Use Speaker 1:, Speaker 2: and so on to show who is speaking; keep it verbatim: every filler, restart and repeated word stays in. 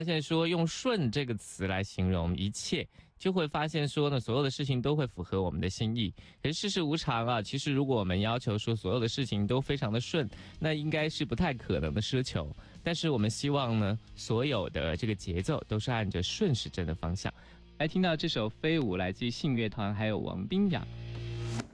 Speaker 1: 发现说用顺这个词来形容一切，就会发现说呢，所有的事情都会符合我们的心意。可是世事无常啊，其实如果我们要求说所有的事情都非常的顺，那应该是不太可能的奢求。但是我们希望呢，所有的这个节奏都是按着顺时针的方向。来听到这首《飞舞》，来自于信乐团还有王冰洋。